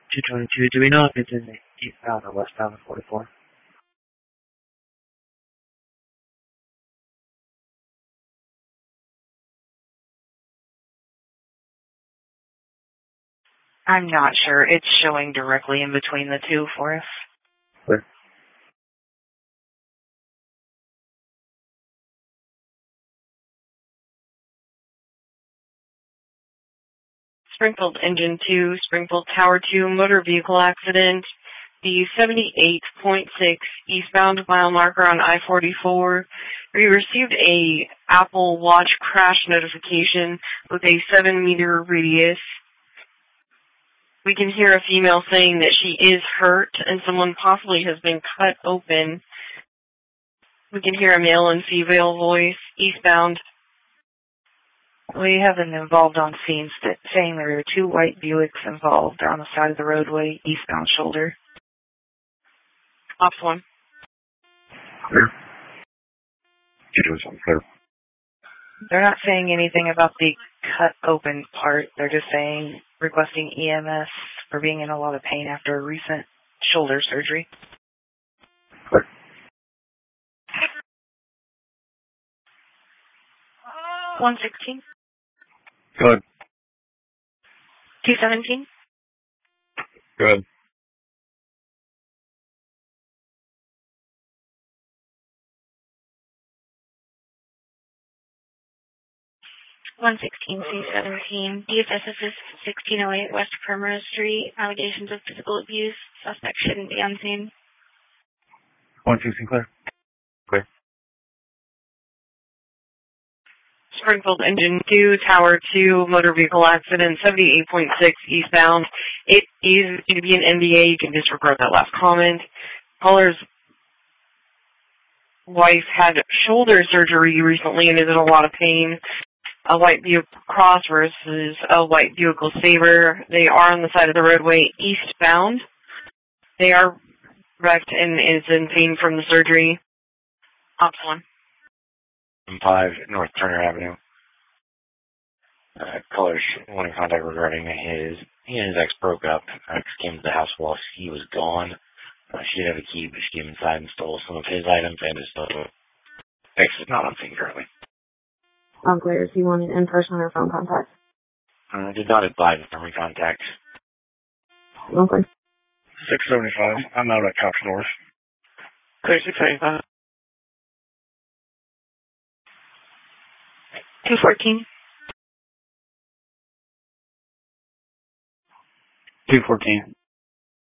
222, do we know if it's in the eastbound or westbound of 44? I'm not sure. It's showing directly in between the two for us. Clear. Springfield Engine 2, Springfield Tower 2, motor vehicle accident. The 78.6 eastbound mile marker on I-44. We received a Apple Watch crash notification with a 7-meter radius. We can hear a female saying that she is hurt and someone possibly has been cut open. We can hear a male and female voice eastbound. We have an involved on scene saying there are 2 white Buicks involved. They're on the side of the roadway, eastbound shoulder. Ops 1. Clear. 227, clear. They're not saying anything about the cut open part. They're just saying requesting EMS for being in a lot of pain after a recent shoulder surgery. Clear. 116. Good. 217. Good. 116, C17. DFS assist 1608 West Primrose Street. Allegations of physical abuse. Suspect shouldn't be on scene. 116, clear. Clear. Springfield Engine 2, Tower 2, motor vehicle accident, 78.6 eastbound. It is going to be an NDA. You can disregard that last comment. Caller's wife had shoulder surgery recently and is in a lot of pain. A white Buick Cross versus a white Buick LeSabre. They are on the side of the roadway eastbound. They are wrecked and is in pain from the surgery. Ops 1. 5 North Turner Avenue. Caller's wanting contact regarding he and his ex broke up. Ex came to the house while he was gone. She did have a key, but she came inside and stole some of his items and his stuff. Ex is not on scene currently. Unclear. Is he wanted in-person or phone contact? Did not advise summary contact. Okay. 675, I'm out at Cops North. Clear 675. 214. 214.